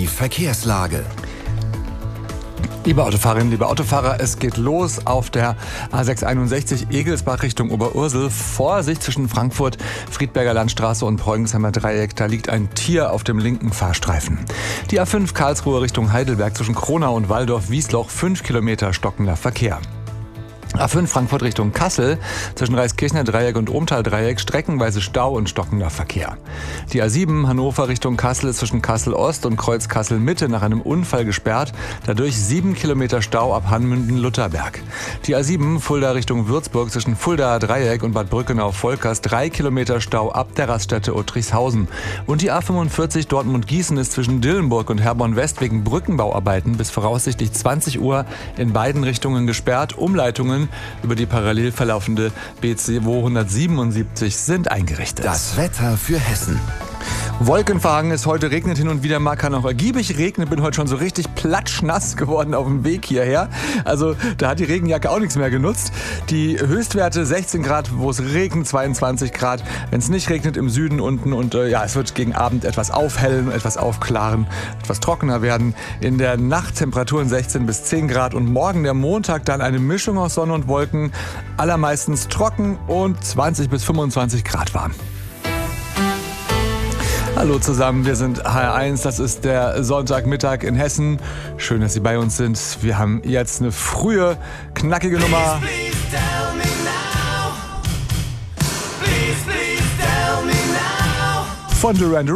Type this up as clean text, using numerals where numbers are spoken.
Die Verkehrslage. Liebe Autofahrerinnen, liebe Autofahrer, es geht los auf der A661 Egelsbach Richtung Oberursel. Vorsicht zwischen Frankfurt, Friedberger Landstraße und Bräungensheimer Dreieck. Da liegt ein Tier auf dem linken Fahrstreifen. Die A5 Karlsruhe Richtung Heidelberg zwischen Kronau und Walldorf-Wiesloch 5 Kilometer stockender Verkehr. A5 Frankfurt Richtung Kassel, zwischen Reiskirchner Dreieck und Ohmtal-Dreieck, streckenweise Stau und stockender Verkehr. Die A7 Hannover Richtung Kassel ist zwischen Kassel Ost und Kreuz Kassel Mitte nach einem Unfall gesperrt, dadurch 7 Kilometer Stau ab Hanmünden-Lutherberg. Die A7 Fulda Richtung Würzburg zwischen Fuldaer Dreieck und Bad Brückenau-Volkers 3 Kilometer Stau ab der Raststätte Uttrichshausen. Und die A45 Dortmund-Gießen ist zwischen Dillenburg und Herborn-West wegen Brückenbauarbeiten bis voraussichtlich 20 Uhr in beiden Richtungen gesperrt. Umleitungen über die parallel verlaufende BC 277 sind eingerichtet. Das Wetter für Hessen. Wolkenverhangen ist heute, regnet hin und wieder mal, kann auch ergiebig regnen. Bin heute schon so richtig platschnass geworden auf dem Weg hierher. Also da hat die Regenjacke auch nichts mehr genutzt. Die Höchstwerte 16 Grad, wo es regnet, 22 Grad, wenn es nicht regnet im Süden unten. Und es wird gegen Abend etwas aufhellen, etwas aufklaren, etwas trockener werden. In der Nacht Temperaturen 16 bis 10 Grad und morgen der Montag dann eine Mischung aus Sonne und Wolken. Allermeistens trocken und 20 bis 25 Grad warm. Hallo zusammen, wir sind HR1, das ist der Sonntagmittag in Hessen. Schön, dass Sie bei uns sind. Wir haben jetzt eine frühe, knackige Nummer von Duran Duran.